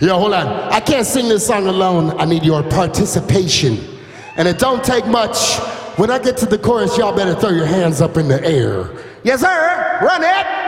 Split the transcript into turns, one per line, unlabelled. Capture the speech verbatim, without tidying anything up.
Yo, hold on. I can't sing this song alone. I need your participation. And it don't take much. When I get to the chorus, y'all better throw your hands up in the air. Yes, sir. Run it.